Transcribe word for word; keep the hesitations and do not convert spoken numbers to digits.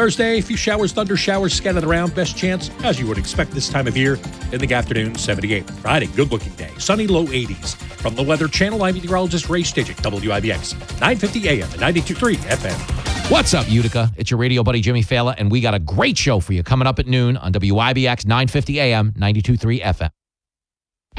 Thursday, a few showers, thunder showers scattered around. Best chance, as you would expect this time of year, in the afternoon, seventy-eight. Friday, good-looking day. Sunny, low eighties. From the Weather Channel, I'm meteorologist Ray Stidgick, W I B X, nine fifty A M and ninety-two point three F M. What's up, Utica? It's your radio buddy, Jimmy Fallon, and we got a great show for you coming up at noon on W I B X, nine fifty A M, ninety-two point three F M.